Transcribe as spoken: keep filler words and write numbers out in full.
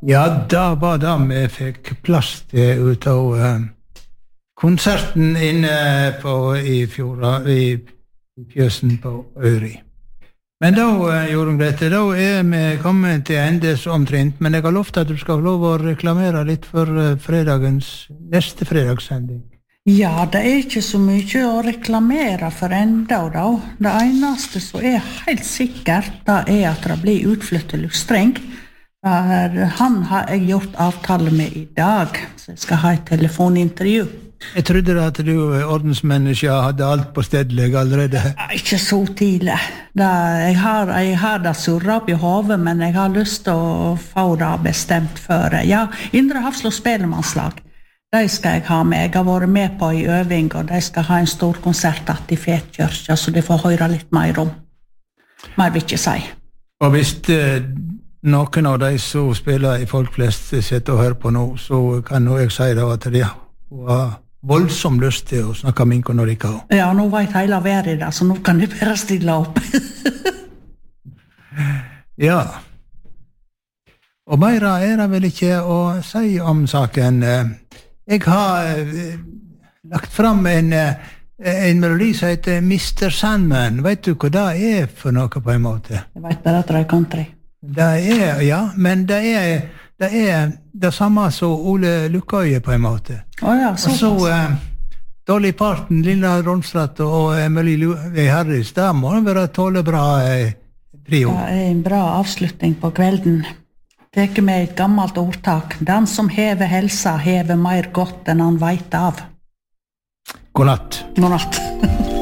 Ja, da var det vi fikk plass til ut av uh, konserten inne på, i fjorda, i, i fjøsen på Øyri. Men da, uh, Jorunn Grete, da er vi kommet til endes omtrent, men jeg har lovt at du skal få lov å reklamere litt for uh, fredagens, neste fredagssending. Ja, det er ikke så mye å reklamere for enda da. Det eneste som er helt sikkert, det er at det blir utflyttet luftstreng. Han har jeg gjort avtale med i dag, så jeg skal ha et telefonintervju. Jeg trodde at du ordensmenneske hadde alt på stedleg allerede. Ikke så tidlig. Da, jeg, har, jeg har det surret opp i hodet, men jeg har lyst til å få det bestemt før. Ja, Indre Hafslo Spelemannslag, de skal jeg ha med. Jeg har vært med på i øving, og de skal ha en stor konsert i Fetkirka, så de får høre litt mer om. Mer vil ikke si. Og hvis det noen av de som spiller i folk flest sitter og hører på nå, så kan nå jeg si da at de har voldsom lyst til å snakke minko når de kan. Ja, nå vet hele verden det, så nå kan de bare stille opp. Ja. Og mer er det vel ikke å si om saken. Jeg har lagt fram en, en melodi som heter mister Sandman. Vet du hva det er for noe på en måte? Jeg vet bare at det er country. Det er, ja, men det er det, er det samme som Ole Lukkøye på en måte. Oh ja, så, og så uh, Dolly Parton, Lilla Ronstadt og Emily Harris, der må det være tåle bra uh, trio. Det er en bra avslutning på kvelden. Teker med et gammelt ordtak. Den som hever helsa, hever mer godt enn han vet av. God natt. God natt.